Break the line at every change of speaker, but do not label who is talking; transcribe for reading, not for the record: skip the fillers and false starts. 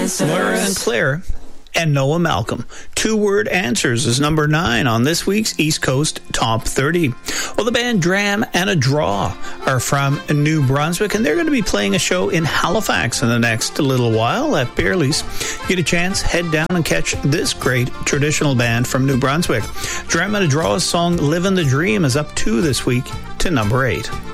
Laura and Claire and Noah Malcolm. 2-word answers is number 9 on this week's East Coast Top 30. Well, the band Dram and a Draw are from New Brunswick, and they're going to be playing a show in Halifax in the next little while at Bearley's. Get a chance, head down and catch this great traditional band from New Brunswick. Dram and a Draw's song Livin' the Dream is up 2 this week to number 8.